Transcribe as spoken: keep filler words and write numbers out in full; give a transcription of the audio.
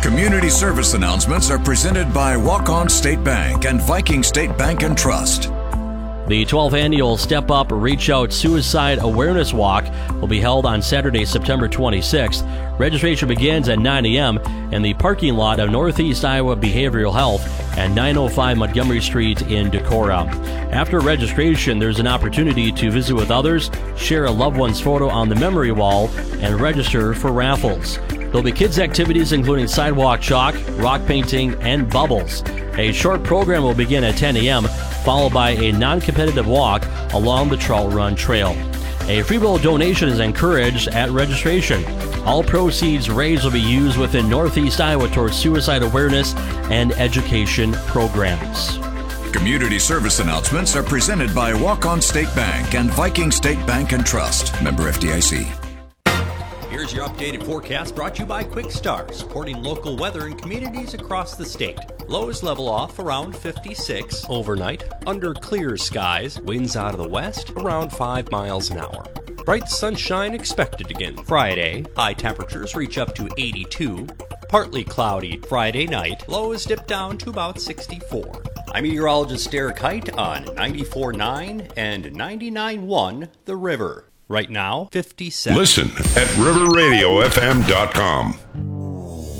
Community service announcements are presented by Walk-On State Bank and Viking State Bank and Trust. The twelfth annual Step Up Reach Out Suicide Awareness Walk will be held on Saturday, September twenty-sixth. Registration begins at nine a.m. in the parking lot of Northeast Iowa Behavioral Health at nine oh five Montgomery Street in Decorah. After registration, there's an opportunity to visit with others, share a loved one's photo on the memory wall, and register for raffles. There'll be kids' activities including sidewalk chalk, rock painting, and bubbles. A short program will begin at ten a.m., followed by a non-competitive walk along the Trout Run Trail. A free will donation is encouraged at registration. All proceeds raised will be used within Northeast Iowa towards suicide awareness and education programs. Community service announcements are presented by Walk-On State Bank and Viking State Bank and Trust. Member F D I C. Here's your updated forecast brought to you by Quick Star, supporting local weather in communities across the state. Lows level off around fifty-six overnight. Under clear skies, winds out of the west around five miles an hour. Bright sunshine expected again Friday. High temperatures reach up to eighty-two. Partly cloudy Friday night. Lows dip down to about sixty-four. I'm meteorologist Derek Height on ninety-four point nine and ninety-nine point one The River. Right now, fifty-seven. Listen at river radio f m dot com.